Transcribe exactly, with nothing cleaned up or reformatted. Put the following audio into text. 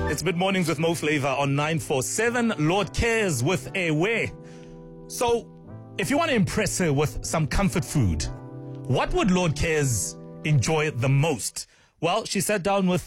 It's Mid Mornings with Mo Flavor on nine four seven. Lord cares with a way. So, if you want to impress her with some comfort food, what would Lord Cares enjoy the most? Well, she sat down with